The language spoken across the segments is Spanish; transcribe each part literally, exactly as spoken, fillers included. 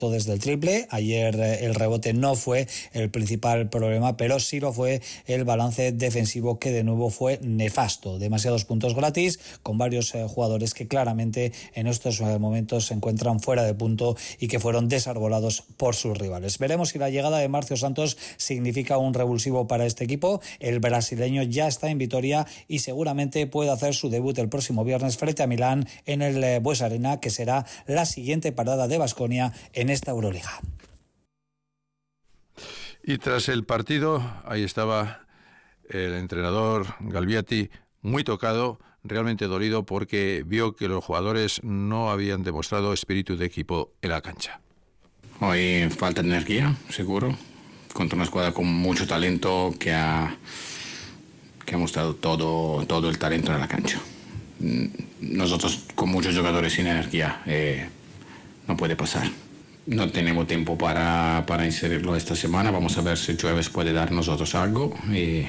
desde el triple. Ayer el rebote no fue el principal problema, pero sí lo fue el balance defensivo, que de nuevo fue nefasto. Demasiados puntos gratis, con varios eh, jugadores que claramente en estos eh, momentos se encuentran fuera de punto y que fueron desarbolados por sus rivales. Veremos si la llegada de Marcio Santos significa un revulsivo para este equipo. El brasileño ya está en Vitoria y seguramente puede hacer su debut el próximo viernes frente a Milán en el eh, Bues Arena, que será la siguiente parada de Baskonia en esta Euroliga. Y tras el partido, ahí estaba el entrenador Galbiati, muy tocado, realmente dolido, porque vio que los jugadores no habían demostrado espíritu de equipo en la cancha. Hoy falta de energía, seguro, contra una escuadra con mucho talento que ha, que ha mostrado todo, todo el talento en la cancha. Nosotros con muchos jugadores sin energía, eh, no puede pasar. No tenemos tiempo para, para inserirlo esta semana. Vamos a ver si Jueves puede dar nosotros algo. Y,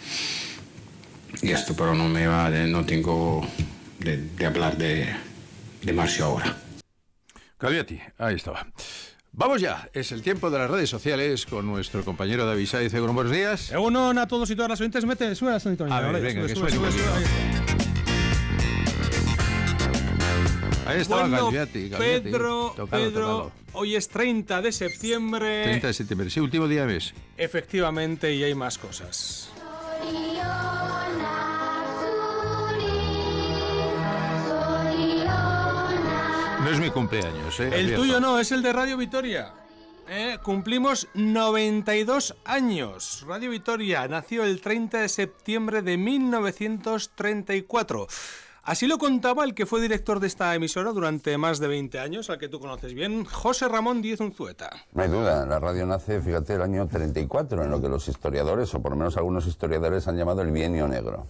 y esto, pero no me va de, no tengo de, de hablar de, de Marcio ahora. Galbiati, ahí estaba. Vamos ya, es el tiempo de las redes sociales con nuestro compañero David Sáez. Buenos días. Egunon a todos y todas las oyentes. Mete, sube la sintonía. A ver, vale, venga, sube, que sube, suene. sube, sube, sube. Ahí estaba Bueno, Galbiati, Galbiati. Pedro, Tocado, Pedro, tocado. hoy es treinta de septiembre. treinta de septiembre, sí, último día de mes. Efectivamente, y hay más cosas. No es mi cumpleaños, ¿eh? El Advierto. tuyo no, es el de Radio Vitoria. Eh, cumplimos noventa y dos años. Radio Vitoria nació el treinta de septiembre de mil novecientos treinta y cuatro. Así lo contaba el que fue director de esta emisora durante más de veinte años, al que tú conoces bien, José Ramón Díez Unzueta. No hay duda, la radio nace, fíjate, el año treinta y cuatro, en lo que los historiadores, o por lo menos algunos historiadores, han llamado el Bienio Negro.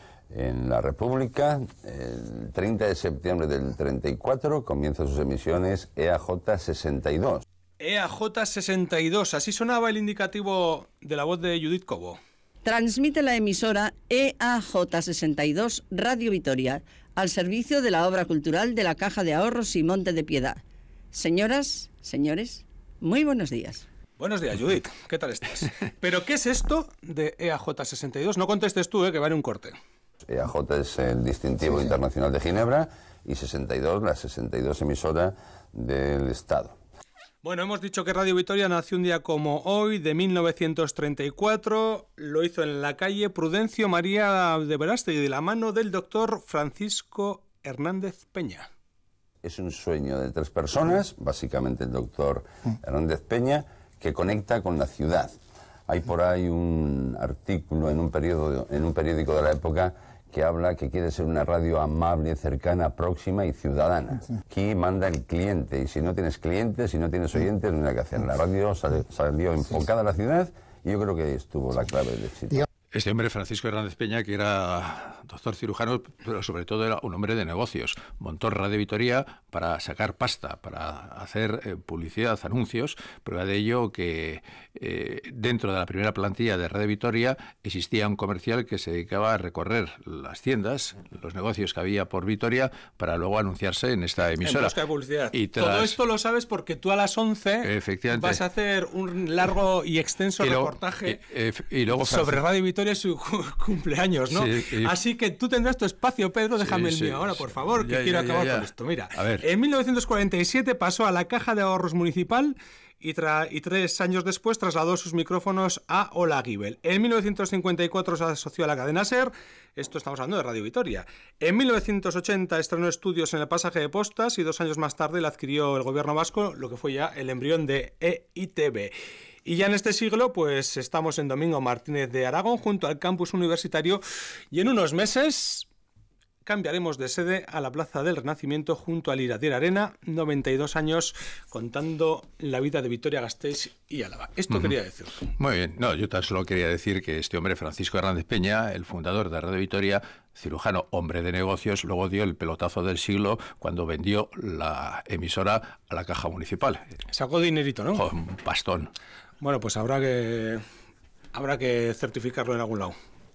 En la República, el treinta de septiembre del treinta y cuatro, comienza sus emisiones E A J sesenta y dos. E A J sesenta y dos, así sonaba el indicativo de la voz de Judith Cobo. Transmite la emisora E A J sesenta y dos Radio Vitoria, al servicio de la obra cultural de la Caja de Ahorros y Monte de Piedad. Señoras, señores, muy buenos días. Buenos días, Judith. ¿Qué tal estás? ¿Pero qué es esto de E A J sesenta y dos? No contestes tú, eh, que va en un corte. E A J es el distintivo sí, sí. internacional de Ginebra y sesenta y dos, la sesenta y dos emisora del Estado. Bueno, hemos dicho que Radio Vitoria nació un día como hoy, de mil novecientos treinta y cuatro. Lo hizo en la calle Prudencio María de Verástegui, de la mano del doctor Francisco Hernández Peña. Es un sueño de tres personas, básicamente el doctor Hernández Peña, que conecta con la ciudad. Hay por ahí un artículo en un, periódico, en un periódico de la época que habla que quiere ser una radio amable, cercana, próxima y ciudadana. Aquí manda el cliente, y si no tienes clientes, si no tienes oyentes, no hay nada que hacer. La radio salió, salió enfocada a la ciudad y yo creo que estuvo la clave del éxito. Este hombre, Francisco Hernández Peña, que era doctor cirujano, pero sobre todo era un hombre de negocios. Montó Radio Vitoria para sacar pasta, para hacer eh, publicidad, anuncios. Prueba de ello que eh, dentro de la primera plantilla de Radio Vitoria existía un comercial que se dedicaba a recorrer las tiendas, los negocios que había por Vitoria, para luego anunciarse en esta emisora. En busca de publicidad. Y tras... Todo esto lo sabes porque tú a las once vas a hacer un largo y extenso y luego, reportaje y, eh, y luego, sobre Radio Vitoria es su cumpleaños, ¿no? Sí, y... Así que tú tendrás tu espacio, Pedro, déjame sí, el mío sí, ahora, por favor, que ya, quiero ya, acabar ya, ya. con esto. Mira, en mil novecientos cuarenta y siete pasó a la Caja de Ahorros Municipal y, tra y tres años después trasladó sus micrófonos a Ola Gibel. En mil novecientos cincuenta y cuatro se asoció a la cadena SER, esto estamos hablando de Radio Vitoria. En mil novecientos ochenta estrenó estudios en el Pasaje de Postas y dos años más tarde le adquirió el gobierno vasco, lo que fue ya el embrión de E I T V. Y ya en este siglo, pues estamos en Domingo Martínez de Aragón, junto al campus universitario, y en unos meses cambiaremos de sede a la Plaza del Renacimiento, junto al Iradier Arena, noventa y dos años contando la vida de Vitoria-Gasteiz y Álava. Esto uh-huh. quería decir. Muy bien, no, yo tan solo quería decir que este hombre, Francisco Hernández Peña, el fundador de Radio Vitoria, cirujano, hombre de negocios, luego dio el pelotazo del siglo cuando vendió la emisora a la Caja Municipal. Sacó dinerito, ¿no? Oh, un pastón. Bueno, pues habrá que habrá que certificarlo en algún lado.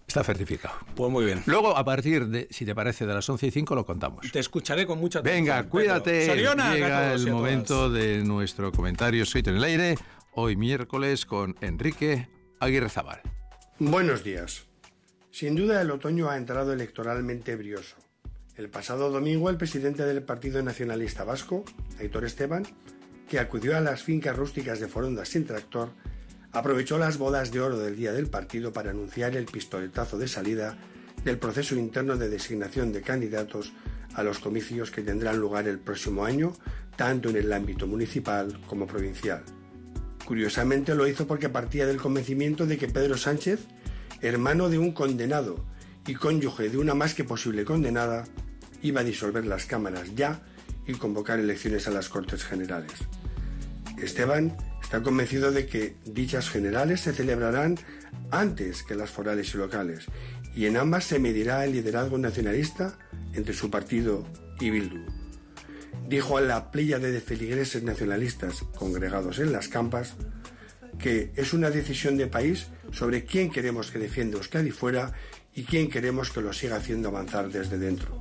Está certificado. Pues muy bien. Luego, a partir de, si te parece, de las once y cinco lo contamos. Te escucharé con mucha atención. Venga, cuídate. Soriona, llega el momento de nuestro comentario Soy en el aire, hoy miércoles con Enrique Aguirre Zabal. Buenos días. Sin duda el otoño ha entrado electoralmente brioso. El pasado domingo el presidente del Partido Nacionalista Vasco, Aitor Esteban, que acudió a las fincas rústicas de Foronda sin tractor, aprovechó las bodas de oro del día del partido para anunciar el pistoletazo de salida del proceso interno de designación de candidatos a los comicios que tendrán lugar el próximo año, tanto en el ámbito municipal como provincial. Curiosamente lo hizo porque partía del convencimiento de que Pedro Sánchez, hermano de un condenado y cónyuge de una más que posible condenada, iba a disolver las cámaras ya y convocar elecciones a las Cortes Generales. Esteban está convencido de que dichas generales se celebrarán antes que las forales y locales, y en ambas se medirá el liderazgo nacionalista entre su partido y Bildu. Dijo a la pléyade de feligreses nacionalistas congregados en las campas que es una decisión de país sobre quién queremos que defienda Euskadi fuera y quién queremos que lo siga haciendo avanzar desde dentro.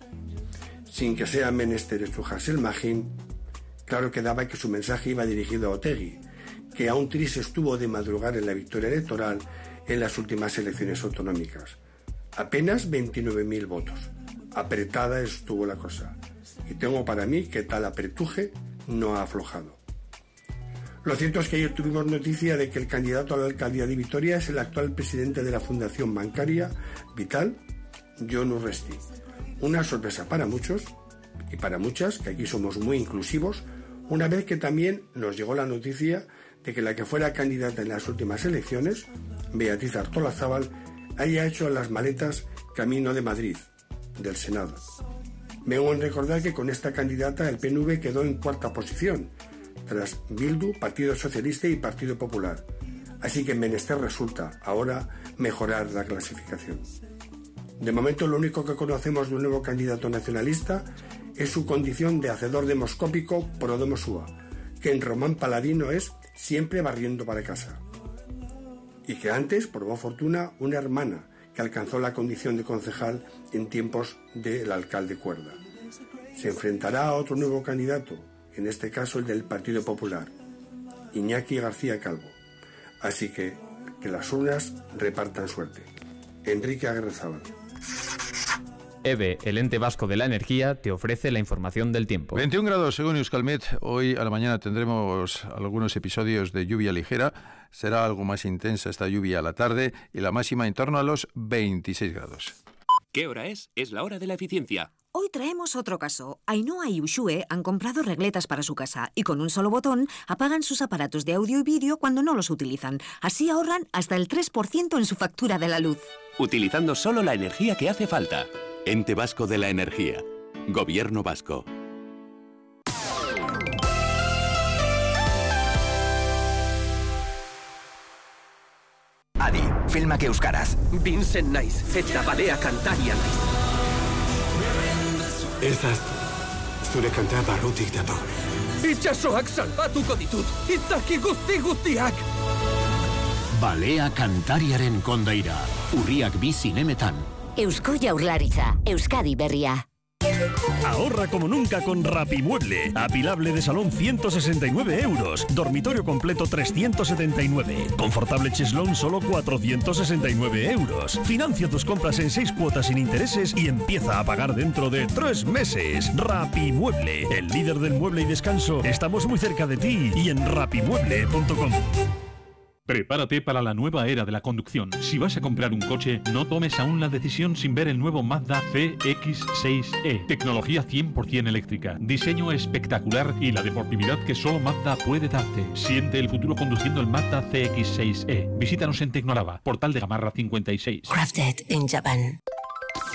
Sin que sea menester estrujarse el magín, claro quedaba que su mensaje iba dirigido a Otegi, que aún triste estuvo de madrugar en la victoria electoral en las últimas elecciones autonómicas. Apenas veintinueve mil votos. Apretada estuvo la cosa. Y tengo para mí que tal apretuje no ha aflojado. Lo cierto es que ayer tuvimos noticia de que el candidato a la alcaldía de Vitoria es el actual presidente de la Fundación Bancaria Vital, Jon Urresti. Una sorpresa para muchos y para muchas, que aquí somos muy inclusivos, una vez que también nos llegó la noticia de que la que fuera candidata en las últimas elecciones, Beatriz Artolazábal, haya hecho las maletas camino de Madrid, del Senado. Vengo en recordar que con esta candidata el P N V quedó en cuarta posición, tras Bildu, Partido Socialista y Partido Popular. Así que menester resulta ahora mejorar la clasificación. De momento lo único que conocemos de un nuevo candidato nacionalista es su condición de hacedor demoscópico pro demosúa, que en Román Paladino es siempre barriendo para casa. Y que antes probó fortuna una hermana que alcanzó la condición de concejal en tiempos del alcalde Cuerda. Se enfrentará a otro nuevo candidato, en este caso el del Partido Popular, Iñaki García Calvo. Así que que las urnas repartan suerte. Enrique Aguirre Zabal. E B E, el ente vasco de la energía, te ofrece la información del tiempo. veintiún grados según Euskalmet. Hoy a la mañana tendremos algunos episodios de lluvia ligera. Será algo más intensa esta lluvia a la tarde y la máxima en torno a los veintiséis grados. ¿Qué hora es? Es la hora de la eficiencia. Hoy traemos otro caso. Ainhoa y Ushue han comprado regletas para su casa y con un solo botón apagan sus aparatos de audio y vídeo cuando no los utilizan. Así ahorran hasta el tres por ciento en su factura de la luz. Utilizando solo la energía que hace falta. Ente Vasco de la Energía. Gobierno Vasco. Adi, filmak euskaraz. Vincent naiz, eta balea kantaria naiz. Ez aztu, zure kanta barrutik dator. Itxasoak salbatuko ditut, izaki guzti guztiak! Balea kantariaren kondaira, urriak bi zinemetan. Eusko Jaurlaritza, Euskadi berria. Ahorra como nunca con Rapimueble. Apilable de salón ciento sesenta y nueve euros. Dormitorio completo trescientos setenta y nueve. Confortable cheslón solo cuatrocientos sesenta y nueve euros. Financia tus compras en seis cuotas sin intereses y empieza a pagar dentro de tres meses. Rapimueble, el líder del mueble y descanso. Estamos muy cerca de ti y en rapimueble punto com. Prepárate para la nueva era de la conducción. Si vas a comprar un coche, no tomes aún la decisión sin ver el nuevo Mazda C X seis E. Tecnología cien por ciento eléctrica, diseño espectacular y la deportividad que solo Mazda puede darte. Siente el futuro conduciendo el Mazda C X seis E. Visítanos en Tecnolava, Portal de Gamarra cincuenta y seis. Crafted in Japan.